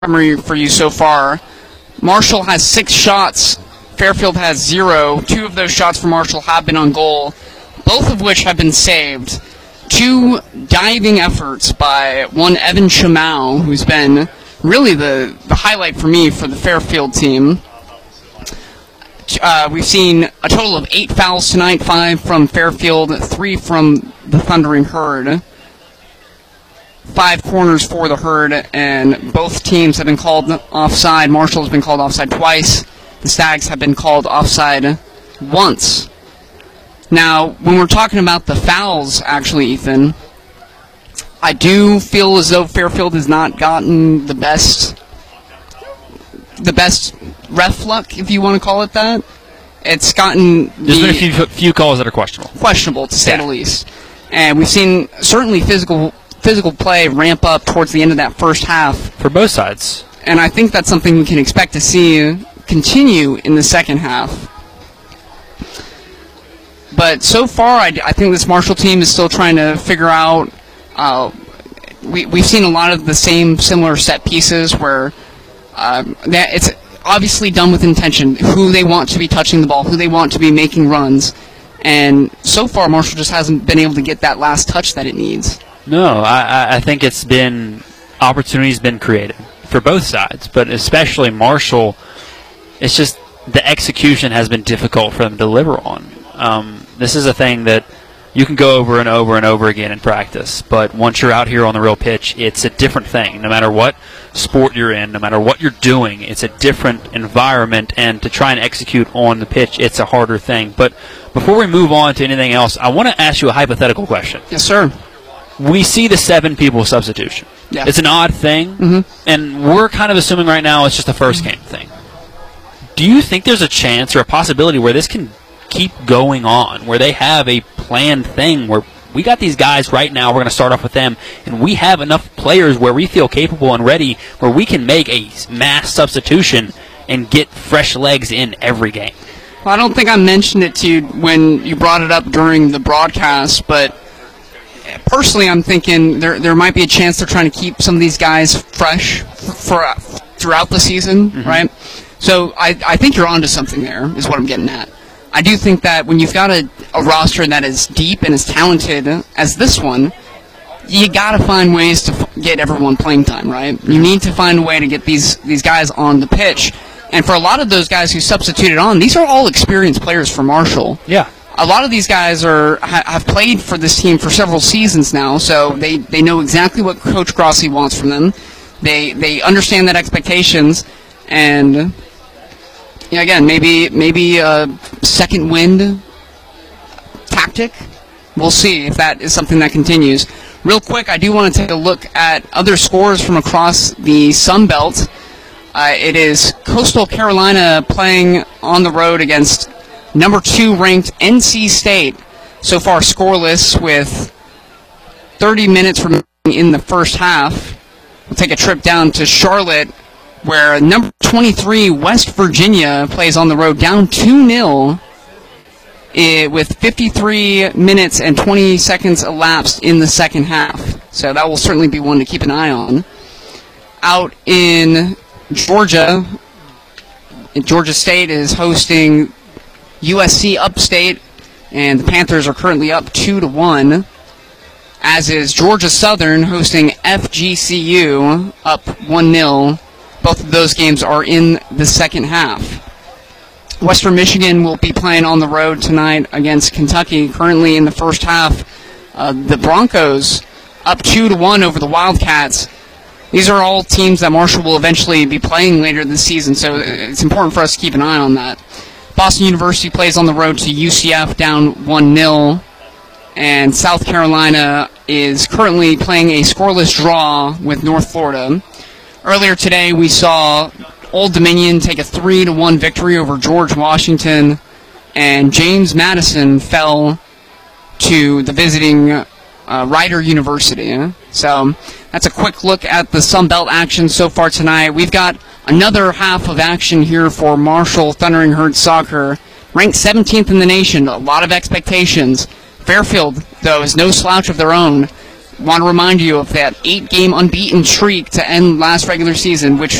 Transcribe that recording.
summary for you so far. Marshall has 6 shots. Fairfield has 0. 2 of those shots for Marshall have been on goal, both of which have been saved. 2 diving efforts by one Evan Chamau, who's been really the highlight for me for the Fairfield team. We've seen a total of 8 fouls tonight, 5 from Fairfield, 3 from the Thundering Herd. 5 corners for the Herd, and both teams have been called offside. Marshall has been called offside twice. The Stags have been called offside once. Now, when we're talking about the fouls, actually, Ethan, I do feel as though Fairfield has not gotten the best ref luck, if you want to call it that. It's gotten There's been a few calls that are questionable. Questionable, to say the least. And we've seen certainly physical play ramp up towards the end of that first half. For both sides. And I think that's something we can expect to see continue in the second half. But so far, I think this Marshall team is still trying to figure out. We've seen a lot of the similar set pieces where it's obviously done with intention, who they want to be touching the ball, who they want to be making runs. And so far, Marshall just hasn't been able to get that last touch that it needs. No, I think it's been opportunities been created for both sides, but especially Marshall. It's just the execution has been difficult for them to deliver on. This is a thing that you can go over and over and over again in practice, but once you're out here on the real pitch, it's a different thing. No matter what sport you're in, no matter what you're doing, it's a different environment, and to try and execute on the pitch, it's a harder thing. But before we move on to anything else, I want to ask you a hypothetical question. Yes, sir. We see the 7 people substitution. Yeah. It's an odd thing, and we're kind of assuming right now it's just a first game thing. Do you think there's a chance or a possibility where this can keep going on, where they have a planned thing where we got these guys right now, we're going to start off with them, and we have enough players where we feel capable and ready where we can make a mass substitution and get fresh legs in every game? Well, I don't think I mentioned it to you when you brought it up during the broadcast, but personally I'm thinking there might be a chance they're trying to keep some of these guys fresh throughout the season, right? So I think you're onto something there, is what I'm getting at. I do think that when you've got a roster that is deep and as talented as this one, you got to find ways to get everyone playing time, right? You need to find a way to get these guys on the pitch. And for a lot of those guys who substituted on, these are all experienced players for Marshall. Yeah. A lot of these guys have played for this team for several seasons now, so they know exactly what Coach Grossi wants from them. They understand that expectations, and again, maybe a second wind tactic. We'll see if that is something that continues. Real quick, I do want to take a look at other scores from across the Sun Belt. It is Coastal Carolina playing on the road against number 2 ranked NC State. So far scoreless with 30 minutes remaining in the first half. We'll take a trip down to Charlotte, where number 23 West Virginia plays on the road down 2-0 with 53 minutes and 20 seconds elapsed in the second half. So that will certainly be one to keep an eye on. Out in Georgia, Georgia State is hosting USC Upstate, and the Panthers are currently up 2-1, as is Georgia Southern hosting FGCU up 1-0. Both of those games are in the second half. Western Michigan will be playing on the road tonight against Kentucky. Currently in the first half, the Broncos up 2-1 over the Wildcats. These are all teams that Marshall will eventually be playing later this season, so it's important for us to keep an eye on that. Boston University plays on the road to UCF down 1-0, and South Carolina is currently playing a scoreless draw with North Florida. Earlier today, we saw Old Dominion take a 3-1 victory over George Washington, and James Madison fell to the visiting Rider University. So that's a quick look at the Sun Belt action so far tonight. We've got another half of action here for Marshall Thundering Herd Soccer, ranked 17th in the nation. A lot of expectations. Fairfield, though, is no slouch of their own. want to remind you of that 8-game unbeaten streak to end last regular season, which